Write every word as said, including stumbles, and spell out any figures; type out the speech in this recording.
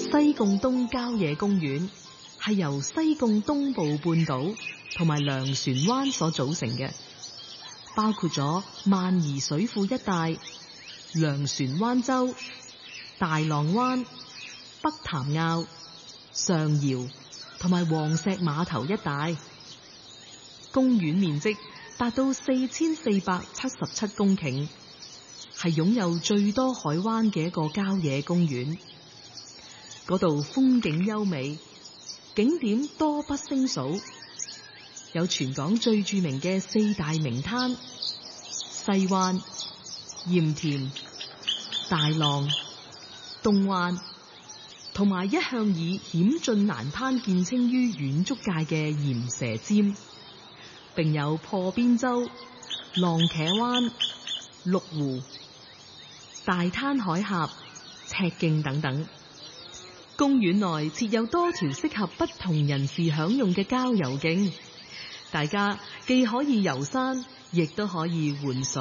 西貢東郊野公園係由西貢東部半島同埋糧船灣所組成嘅，包括咗萬宜水庫一帶、糧船灣洲、大浪灣、北潭坳、上瑤同埋黃石碼頭一帶。公園面積達到四千四百七十七公頃，係擁有最多海灣嘅一個郊野公園。嗰度風景優美，景點多不勝數，有全港最著名嘅四大名灘：西灣、鹽田、大浪、東灣，同埋一向以險峻難攀見稱於遠足界嘅鹽蛇尖，並有破邊洲、浪茄灣、麓湖、大灘海峽、赤徑等等。公園內設有多條適合不同人士享用嘅郊遊徑，大家既可以遊山，亦都可以玩水。